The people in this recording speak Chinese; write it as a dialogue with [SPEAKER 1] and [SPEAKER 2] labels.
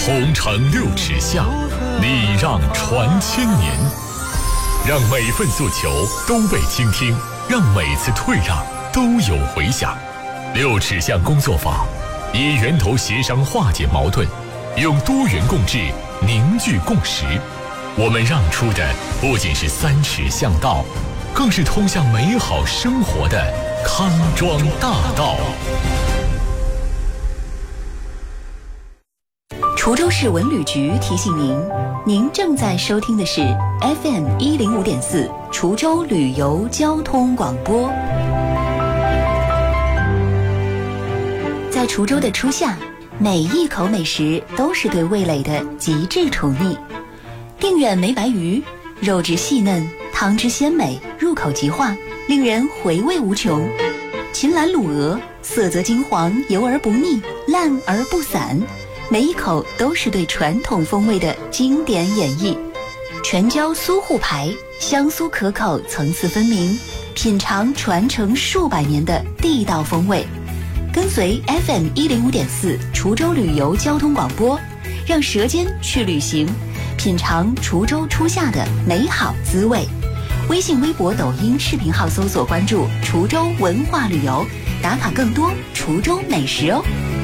[SPEAKER 1] 同城6尺巷，礼让传千年，让每份诉求都被倾听，让每次退让都有回响。6尺巷工作坊以源头协商化解矛盾，用多元共治凝聚共识。我们让出的不仅是3尺巷道，更是通向美好生活的康庄大道。
[SPEAKER 2] 滁州市文旅局提醒您，您正在收听的是 FM 105.4滁州旅游交通广播。在滁州的初夏，每一口美食都是对味蕾的极致宠溺。定远梅白鱼，肉质细嫩，汤汁鲜美，入口即化，令人回味无穷。秦岚卤鹅，色泽金黄，油而不腻，烂而不散，每一口都是对传统风味的经典演绎。全椒苏沪排，香酥可口，层次分明，品尝传承数百年的地道风味。跟随 FM 105.4滁州旅游交通广播，让舌尖去旅行，品尝滁州初夏的美好滋味。微信、微博、抖音视频号搜索关注滁州文化旅游，打卡更多滁州美食哦。